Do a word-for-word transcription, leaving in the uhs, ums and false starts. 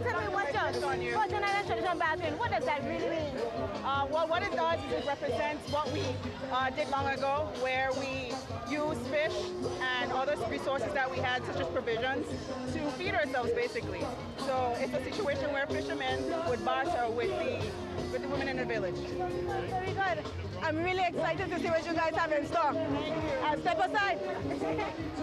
you tell me what your Virgin Island traditional bathroom, what does that really mean? Uh, well, what it does is it represents what we uh, did long ago, where we use fish and other resources that we had, such as provisions, to feed ourselves, basically. So it's a situation where fishermen would barter with the with the women in the village. Very good. I'm really excited to see what you guys have in store. Uh, step aside.